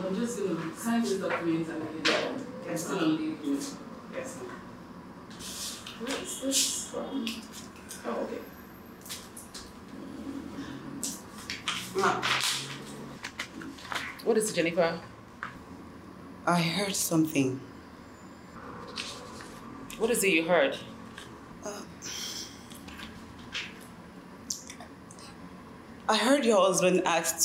I'm just going to sign this document and then I'm still on leave. Yes, ma'am. Where is this from? Oh, okay. Ma'am, What is it, Jennifer? I heard something. What is it you heard? I heard your husband asked